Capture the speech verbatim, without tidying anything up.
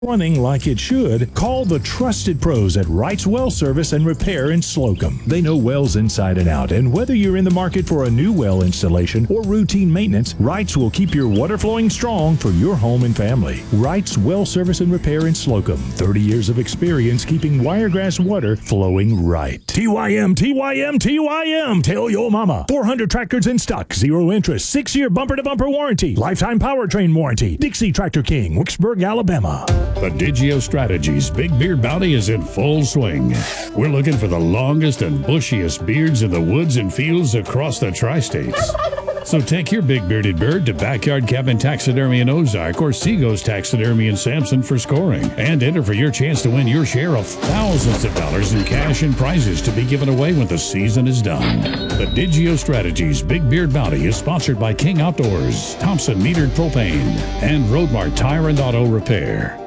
running like it should, call the trusted pros at Wright's Well Service and Repair in Slocum. They know wells inside and out, and whether you're in the market for a new well installation or routine maintenance, Wright's will keep your water flowing strong for your home and family. Wright's Well Service and Repair in Slocum. thirty years of experience keeping Wiregrass water flowing right. T Y M, T Y M, T Y M. Tell your mama. four hundred tractors in stock, zero interest, six-year bumper-to-bumper warranty, lifetime powertrain warranty. Dixie Tractor King, Wicksburg, Alabama. The Digio Strategies Big Beard Bounty is in full swing. We're looking for the longest and bushiest beards in the woods and fields across the tri-states. So take your big bearded bird to Backyard Cabin Taxidermy in Ozark or Seago's Taxidermy in Sampson for scoring. And enter for your chance to win your share of thousands of dollars in cash and prizes to be given away when the season is done. The Digio Strategies Big Beard Bounty is sponsored by King Outdoors, Thompson Metered Propane, and Roadmart Tire and Auto Repair.